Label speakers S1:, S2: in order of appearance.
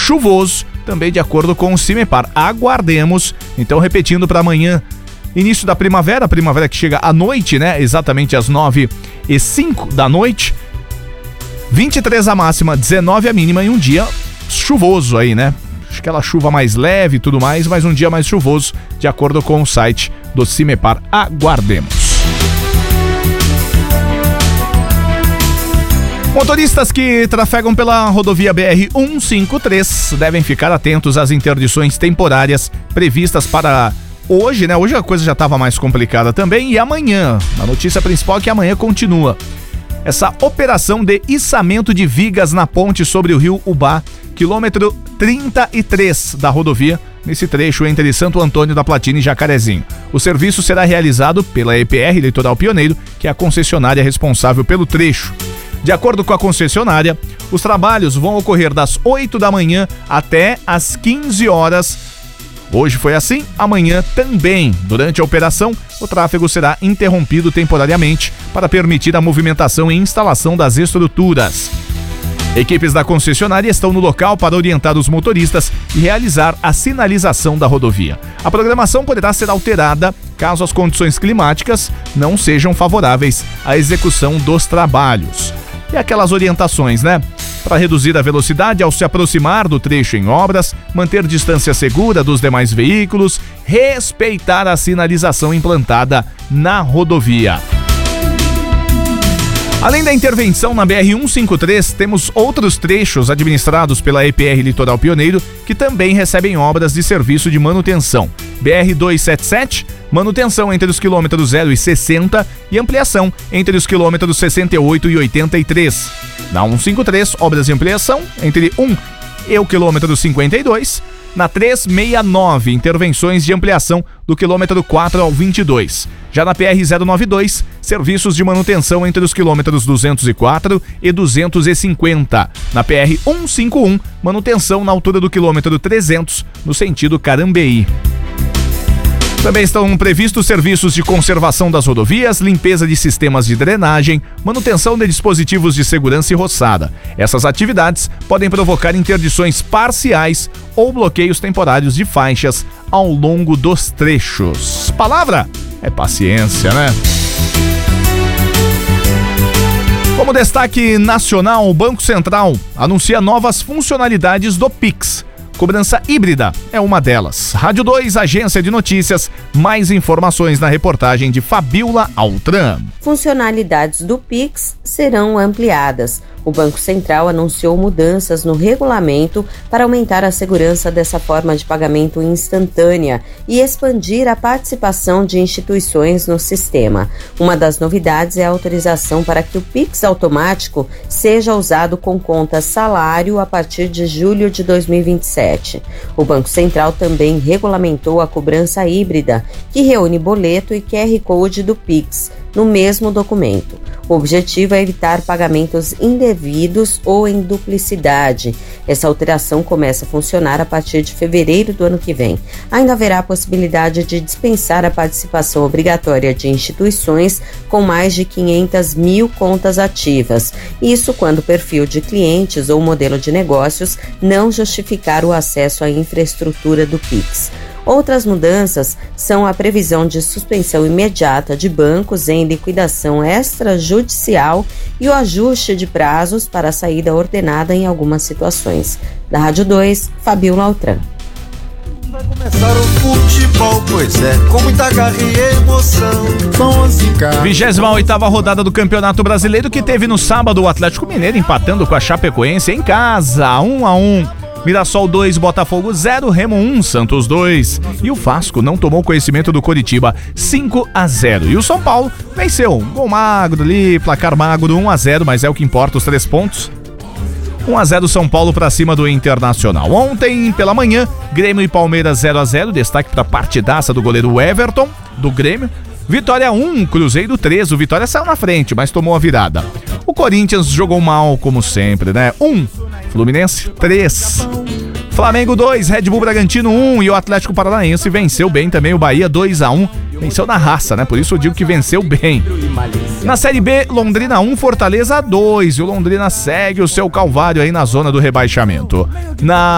S1: chuvoso, também de acordo com o CIMEPAR. Aguardemos. Então, repetindo para amanhã, início da primavera, a primavera que chega à noite, né? Exatamente às 9h05 da noite. 23 a máxima, 19 a mínima e um dia chuvoso aí, né? Aquela chuva mais leve e tudo mais, mas um dia mais chuvoso, de acordo com o site do CIMEPAR. Aguardemos. Motoristas que trafegam pela rodovia BR-153 devem ficar atentos às interdições temporárias previstas para hoje, né? Hoje a coisa já estava mais complicada também, e amanhã. A notícia principal é que amanhã continua essa operação de içamento de vigas na ponte sobre o rio Ubá, quilômetro 33 da rodovia, nesse trecho entre Santo Antônio da Platina e Jacarezinho. O serviço será realizado pela EPR Litoral Pioneiro, que é a concessionária responsável pelo trecho. De acordo com a concessionária, os trabalhos vão ocorrer das 8 da manhã até as 15 horas. Hoje foi assim, amanhã também. Durante a operação, o tráfego será interrompido temporariamente para permitir a movimentação e instalação das estruturas. Equipes da concessionária estão no local para orientar os motoristas e realizar a sinalização da rodovia. A programação poderá ser alterada caso as condições climáticas não sejam favoráveis à execução dos trabalhos. E aquelas orientações, né? Para reduzir a velocidade ao se aproximar do trecho em obras, manter distância segura dos demais veículos, respeitar a sinalização implantada na rodovia. Além da intervenção na BR-153, temos outros trechos administrados pela EPR Litoral Pioneiro que também recebem obras de serviço de manutenção. BR-277, manutenção entre os quilômetros 0 e 60 e ampliação entre os quilômetros 68 e 83. Na 153, obras de ampliação entre 1 e o quilômetro 52. Na 369, intervenções de ampliação do quilômetro 4 ao 22. Já na PR-092, serviços de manutenção entre os quilômetros 204 e 250. Na PR-151, manutenção na altura do quilômetro 300, no sentido Carambeí. Também estão previstos serviços de conservação das rodovias, limpeza de sistemas de drenagem, manutenção de dispositivos de segurança e roçada. Essas atividades podem provocar interdições parciais ou bloqueios temporários de faixas ao longo dos trechos. Palavra é paciência, né? Como destaque nacional, o Banco Central anuncia novas funcionalidades do Pix. Cobrança híbrida é uma delas. Rádio 2, Agência de Notícias. Mais informações na reportagem de Fabiola Altran.
S2: Funcionalidades do Pix serão ampliadas. O Banco Central anunciou mudanças no regulamento para aumentar a segurança dessa forma de pagamento instantânea e expandir a participação de instituições no sistema. Uma das novidades é a autorização para que o Pix automático seja usado com conta salário a partir de julho de 2027. O Banco Central também regulamentou a cobrança híbrida, que reúne boleto e QR Code do Pix no mesmo documento. O objetivo é evitar pagamentos indevidos ou em duplicidade. Essa alteração começa a funcionar a partir de fevereiro do ano que vem. Ainda haverá a possibilidade de dispensar a participação obrigatória de instituições com mais de 500 mil contas ativas. Isso quando o perfil de clientes ou modelo de negócios não justificar o acesso à infraestrutura do Pix. Outras mudanças são a previsão de suspensão imediata de bancos em liquidação extrajudicial e o ajuste de prazos para a saída ordenada em algumas situações. Da Rádio 2, Fabiola Altran.
S3: Vai começar o futebol, pois é, com muita garra e emoção.
S1: 28ª rodada do Campeonato Brasileiro, que teve no sábado o Atlético Mineiro empatando com a Chapecoense em casa, 1-1. Mirassol 2, Botafogo 0, Remo 1, Santos 2. E o Vasco não tomou conhecimento do Coritiba, 5-0. E o São Paulo venceu, gol magro ali, placar magro, 1-0, mas é o que importa, os 3 pontos. 1-0 São Paulo para cima do Internacional. Ontem, pela manhã, Grêmio e Palmeiras 0-0, destaque para a partidaça do goleiro Everton, do Grêmio. Vitória 1, Cruzeiro 3, o Vitória saiu na frente, mas tomou a virada. O Corinthians jogou mal, como sempre, né? 1, Fluminense 3. Flamengo 2, Red Bull Bragantino 1 e o Atlético Paranaense venceu bem também o Bahia 2-1. Venceu na raça, né? Por isso eu digo que venceu bem. Na Série B, Londrina 1, Fortaleza 2. E o Londrina segue o seu calvário aí na zona do rebaixamento. Na